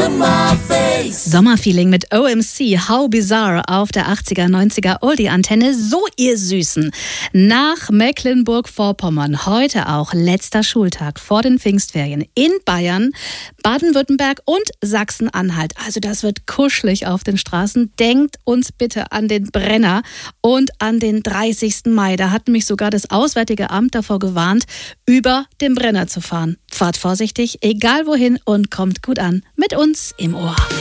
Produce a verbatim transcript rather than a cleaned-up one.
Sommerfeeling mit O M C, How Bizarre auf der achtziger, neunziger Oldie-Antenne. So, ihr Süßen. Nach Mecklenburg-Vorpommern heute auch letzter Schultag vor den Pfingstferien in Bayern, Baden-Württemberg und Sachsen-Anhalt. Also das wird kuschelig auf den Straßen. Denkt uns bitte an den Brenner und an den dreißigsten Mai. Da hat mich sogar das Auswärtige Amt davor gewarnt, über den Brenner zu fahren. Fahrt vorsichtig, egal wohin, und kommt gut an mit uns im Ohr.